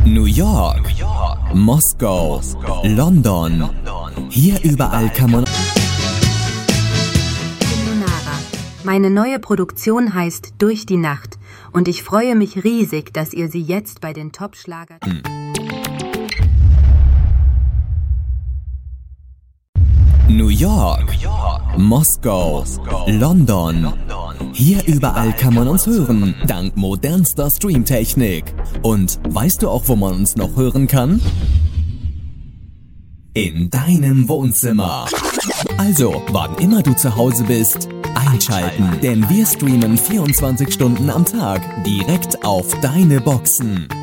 New York, Moskau, London. Hier überall kann man... Ich bin Lunara. Meine neue Produktion heißt Durch die Nacht und ich freue mich riesig, dass ihr sie jetzt bei den Top-Schlager... New York, Moskau, London. Hier überall kann man uns hören, dank modernster Streamtechnik. Und weißt du auch, wo man uns noch hören kann? In deinem Wohnzimmer. Also, wann immer du zu Hause bist, einschalten, denn wir streamen 24 Stunden am Tag direkt auf deine Boxen.